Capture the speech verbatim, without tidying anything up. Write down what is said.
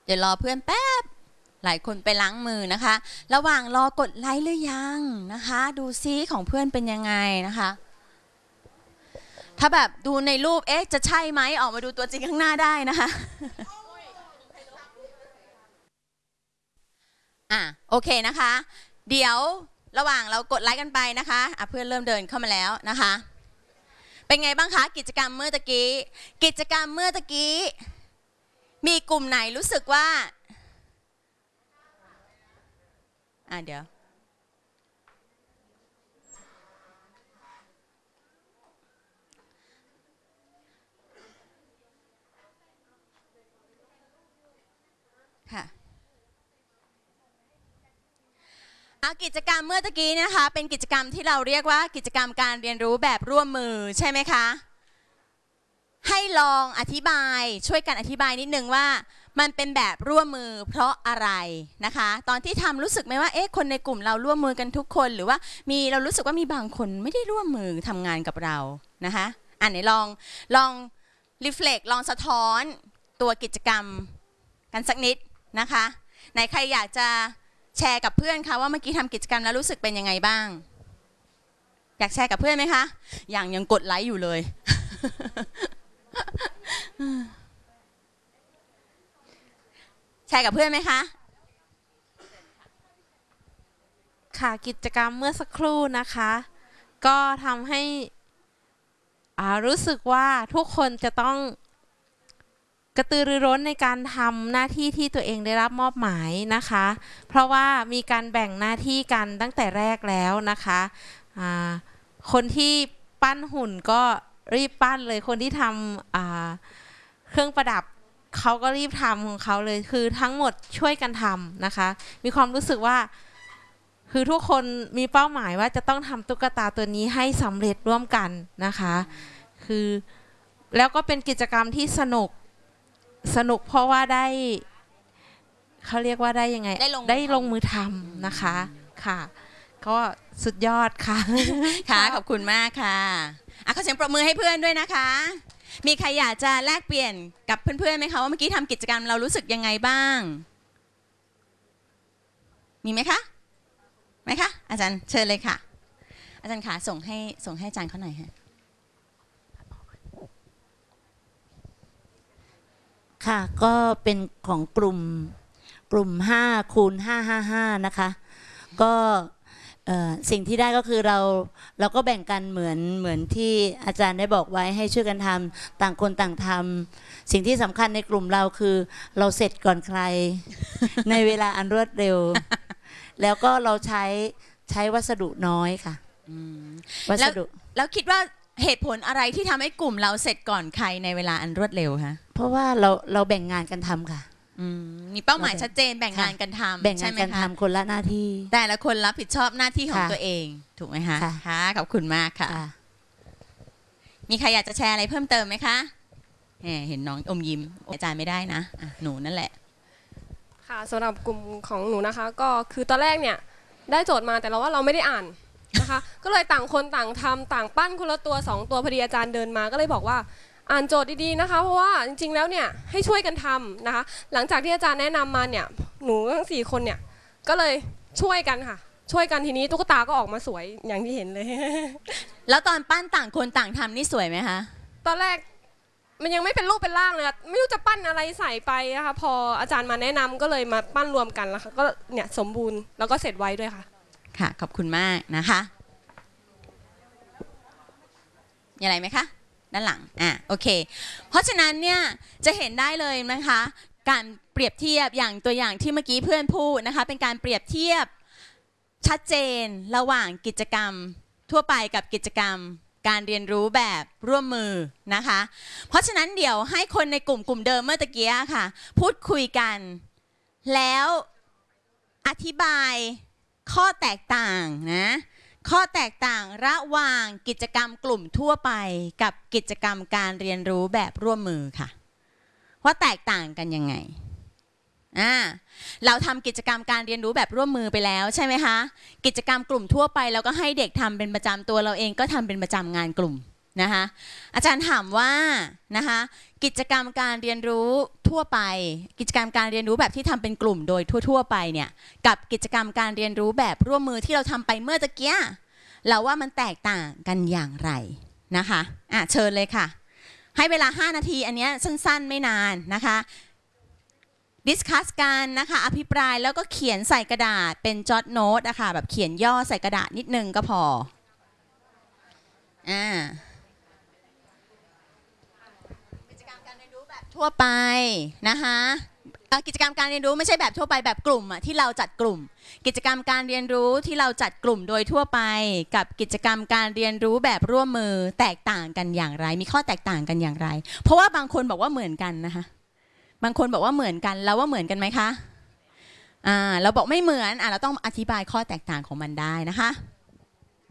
เดี๋ยวรอเพื่อนแป๊บหลายคนไปล้างมือนะคะระหว่างรอกดไลค์หรือยังนะคะดูซิของเพื่อนเป็นยังไงนะคะถ้าแบบดูในรูปเอ๊ะจะใช่ไหมออกมาดูตัวจริงข้างหน้าได้นะคะอ่ะโอเคนะคะเดี๋ยวระหว่างเรากดไลค์กันไปนะคะอ่ะเพื่อนเริ่มเดินเข้ามาแล้วนะคะเป็นไงบ้างคะกิจกรรมเมื่อตะกี้กิจกรรมเมื่อตะกี้มีกลุ่มไหนรู้สึกว่าอ่ะเดี๋ยวค่ะเอากิจกรรมเมื่อตะกี้นะคะเป็นกิจกรรมที่เราเรียกว่ากิจกรรมการเรียนรู้แบบร่วมมือใช่ไหมคะให้ลองอธิบายช่วยกันอธิบายนิดนึงว่ามันเป็นแบบร่วมมือเพราะอะไรนะคะตอนที่ทำรู้สึกไหมว่าเอ๊ะคนในกลุ่มเราร่วมมือกันทุกคนหรือว่ามีเรารู้สึกว่ามีบางคนไม่ได้ร่วมมือทำงานกับเรานะคะอ่ะไหนลองลองรีเฟล็กลองสะท้อนตัวกิจกรรมกันสักนิดนะคะไหนใครอยากจะแชร์กับเพื่อนคะว่าเมื่อกี้ทำกิจกรรมแล้วรู้สึกเป็นยังไงบ้างอยากแชร์กับเพื่อนไหมคะอย่างยังกดไลค์อยู่เลยแชร์กับเพื่อนไหมคะค่ะกิจกรรมเมื่อสักครู่นะคะก็ทำให้รู้สึกว่าทุกคนจะต้องกระตือรือร้นในการทำหน้าที่ที่ตัวเองได้รับมอบหมายนะคะเพราะว่ามีการแบ่งหน้าที่กันตั้งแต่แรกแล้วนะคะคนที่ปั้นหุ่นก็รีบปั้นเลยคนที่ทำเครื่องประดับเขาก็รีบทำของเขาเลยคือทั้งหมดช่วยกันทำนะคะมีความรู้สึกว่าคือทุกคนมีเป้าหมายว่าจะต้องทำตุ๊กตาตัวนี้ให้สำเร็จร่วมกันนะคะคือแล้วก็เป็นกิจกรรมที่สนุกสนุกเพราะว่าได้เขาเรียกว่าได้ยังไงได้ลงมือทำนะคะค่ะก็สุดยอดค่ะค่ะขอบคุณมากค่ะอ่ะขอเสียงปรบมือให้เพื่อนด้วยนะคะมีใครอยากจะแลกเปลี่ยนกับเพื่อนๆไหมคะว่าเมื่อกี้ทำกิจกรรมเรารู้สึกยังไงบ้างมีไหมคะไหมคะอาจารย์เชิญเลยค่ะอาจารย์ขาส่งให้ส่งให้อาจารย์เขาหน่อยฮะค่ะก็เป็นของกลุ่มกลุ่มห้าคูณห้าห้าห้านะคะก็สิ่งที่ได้ก็คือเราเราก็แบ่งกันเหมือนเหมือนที่อาจารย์ได้บอกไว้ให้ช่วยกันทำต่างคนต่างทำสิ่งที่สำคัญในกลุ่มเราคือเราเสร็จก่อนใคร ในเวลาอันรวดเร็ว แล้วก็เราใช้ใช้วัสดุน้อยค่ะวัสดุแล้วคิดว่าเหตุผลอะไรที่ทำให้กลุ่มเราเสร็จก่อนใครในเวลาอันรวดเร็วคะเพราะว่าเราเราแบ่งงานกันทำค่ะมีเป้าหมายชัดเจนแบ่งงานกันทำแบ่งงานกันทำคนละหน้าที่แต่ละคนรับผิดชอบหน้าที่ของตัวเองถูกไหมคะค่ะขอบคุณมากค่ะมีใครอยากจะแชร์อะไรเพิ่มเติมไหมคะเห็นน้องอมยิ้มอาจารย์ไม่ได้นะหนูนั่นแหละค่ะสำหรับกลุ่มของหนูนะคะก็คือตอนแรกเนี่ยได้โจทย์มาแต่เราว่าเราไม่ได้อ่านนะคะก็เลยต่างคนต่างทำต่างปั้นคนละตัวสองตัวพอดีอาจารย์เดินมาก็เลยบอกว่าอ่านโจทย์ดีๆนะคะเพราะว่าจริงๆแล้วเนี่ยให้ช่วยกันทำนะคะหลังจากที่อาจารย์แนะนำมาเนี่ยหนูทั้งสี่คนเนี่ยก็เลยช่วยกันค่ะช่วยกันทีนี้ตุ๊กตาก็ออกมาสวยอย่างที่เห็นเลยแล้วตอนปั้นต่างคนต่างทำนี่สวยไหมคะตอนแรกมันยังไม่เป็นรูปเป็นร่างเลยไม่รู้จะปั้นอะไรใส่ไปนะคะพออาจารย์มาแนะนำก็เลยมาปั้นรวมกันแล้วค่ะก็เนี่ยสมบูรณ์แล้วก็เสร็จไวด้วยค่ะค่ะขอบคุณมากนะคะมีอะไรไหมคะด้านหลังอ่ะโอเคเพราะฉะนั้นเนี่ยจะเห็นได้เลยนะคะการเปรียบเทียบอย่างตัวอย่างที่เมื่อกี้เพื่อนพูดนะคะเป็นการเปรียบเทียบชัดเจนระหว่างกิจกรรมทั่วไปกับกิจกรรมการเรียนรู้แบบร่วมมือนะคะเพราะฉะนั้นเดี๋ยวให้คนในกลุ่มกลุ่มเดิมเมื่อตะกี้ค่ะพูดคุยกันแล้วอธิบายข้อแตกต่างนะข้อแตกต่างระหว่างกิจกรรมกลุ่มทั่วไปกับกิจกรรมการเรียนรู้แบบร่วมมือค่ะว่าแตกต่างกันยังไงอ่าเราทำกิจกรรมการเรียนรู้แบบร่วมมือไปแล้วใช่ไหมคะกิจกรรมกลุ่มทั่วไปเราก็ให้เด็กทำเป็นประจำตัวเราเองก็ทำเป็นประจำงานกลุ่มนะคะอาจารย์ถามว่านะคะกิจกรรมการเรียนรู้ทั่วไปกิจกรรมการเรียนรู้แบบที่ทำเป็นกลุ่มโดยทั่วๆไปเนี่ยกับกิจกรรมการเรียนรู้แบบร่วมมือที่เราทำไปเมื่อตะกี้เราว่ามันแตกต่างกันอย่างไรนะคะอ่ะเชิญเลยค่ะให้เวลาห้านาทีอันเนี้ยสั้นๆไม่นานนะคะดิสคัสกันนะคะอภิปรายแล้วก็เขียนใส่กระดาษเป็นจดโน้ตนะคะแบบเขียนย่อใส่กระดาษนิดนึงก็พออ่ากิจกรรมการเรียนรู้แบบทั่วไปนะคะกิจกรรมการเรียนรู้ไม่ใช่แบบทั่วไปแบบกลุ่มอะที่เราจัดกลุ่มกิจกรรมการเรียนรู้ที่เราจัดกลุ่มโดยทั่วไปกับกิจกรรมการเรียนรู้แบบร่วมมือแตกต่างกันอย่างไรมีข้อแตกต่างกันอย่างไรเพราะว่าบางคนบอกว่าเหมือนกันนะคะบางคนบอกว่าเหมือนกันเราว่าเหมือนกันไหมคะอ่าเราบอกไม่เหมือนอ่ะเราต้องอธิบายข้อแตกต่างของมันได้นะคะ